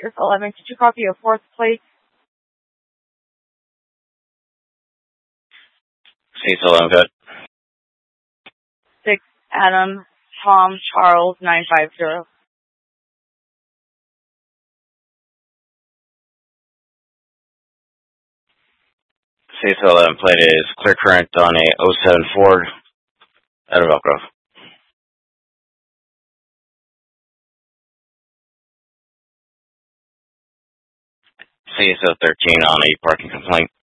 Here's 11. Could you copy a fourth plate? Cecil, I'm good. 6 Adam Tom Charles 950. Cecil, plate is clear current on a 07 Ford out of Elk Grove. Cecil 13 on a parking complaint.